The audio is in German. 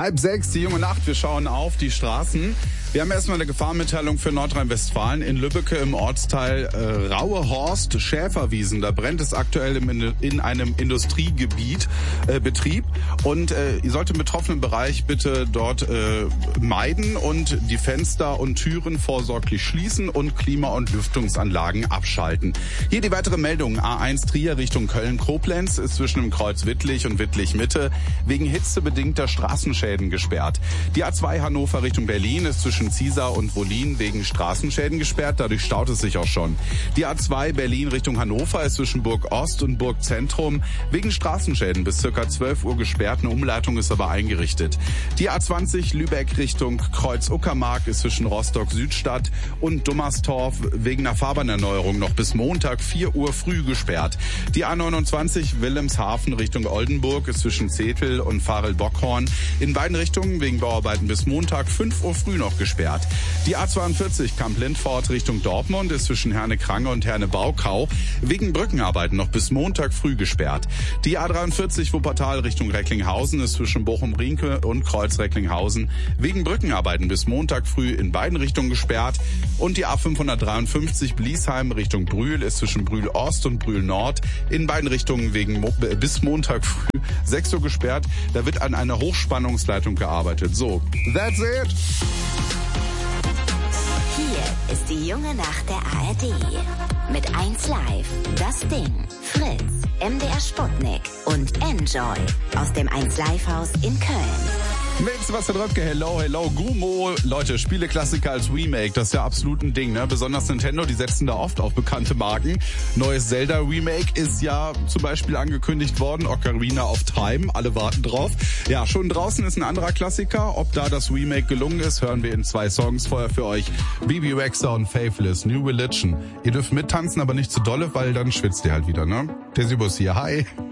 5:30, die junge Nacht. Wir schauen auf die Straßen. Wir haben erstmal eine Gefahrenmitteilung für Nordrhein-Westfalen. In Lübbecke im Ortsteil Rauehorst, Schäferwiesen. Da brennt es aktuell in einem Industriegebiet, Betrieb. Und ihr sollt im betroffenen Bereich bitte dort meiden und die Fenster und Türen vorsorglich schließen und Klima- und Lüftungsanlagen abschalten. Hier die weitere Meldung. A1 Trier Richtung Köln-Koblenz ist zwischen dem Kreuz Wittlich und Wittlich-Mitte wegen hitzebedingter Straßenschäden gesperrt. Die A2 Hannover Richtung Berlin ist zwischen Ziesar und Wollin wegen Straßenschäden gesperrt. Dadurch staut es sich auch schon. Die A2 Berlin Richtung Hannover ist zwischen Burg Ost und Burg Zentrum wegen Straßenschäden bis ca. 12 Uhr gesperrt. Eine Umleitung ist aber eingerichtet. Die A20 Lübeck Richtung Kreuz-Uckermark ist zwischen Rostock Südstadt und Dummerstorf wegen einer Fahrbahnerneuerung noch bis Montag 4 Uhr früh gesperrt. Die A29 Wilhelmshaven Richtung Oldenburg ist zwischen Zetel und Farel-Bockhorn in beiden Richtungen wegen Bauarbeiten bis Montag 5 Uhr früh noch gesperrt. Die A42 Kamp-Lindfort Richtung Dortmund ist zwischen Herne-Krange und Herne-Baukau wegen Brückenarbeiten noch bis Montag früh gesperrt. Die A43 Wuppertal Richtung Recklinghausen ist zwischen Bochum-Rienke und Kreuz-Recklinghausen wegen Brückenarbeiten bis Montag früh in beiden Richtungen gesperrt. Und die A553 Bliesheim Richtung Brühl ist zwischen Brühl-Ost und Brühl-Nord in beiden Richtungen wegen bis Montag früh 6 Uhr gesperrt. Da wird an einer Hochspannungsleitung gearbeitet. So, that's it. Hier ist die junge Nacht der ARD. Mit 1 Live, Das Ding, Fritz, MDR Sputnik und Enjoy aus dem 1 Live Haus in Köln. Mit Sebastian Röpke, hello, Gummo. Leute, Spieleklassiker als Remake, das ist ja absolut ein Ding, ne? Besonders Nintendo, die setzen da oft auf bekannte Marken. Neues Zelda-Remake ist ja zum Beispiel angekündigt worden, Ocarina of Time, alle warten drauf. Ja, schon draußen ist ein anderer Klassiker. Ob da das Remake gelungen ist, hören wir in 2 Songs vorher für euch. Bebe Rexha und Faithless, New Religion. Ihr dürft mittanzen, aber nicht zu dolle, weil dann schwitzt ihr halt wieder, ne? Der Sibus hier, hi.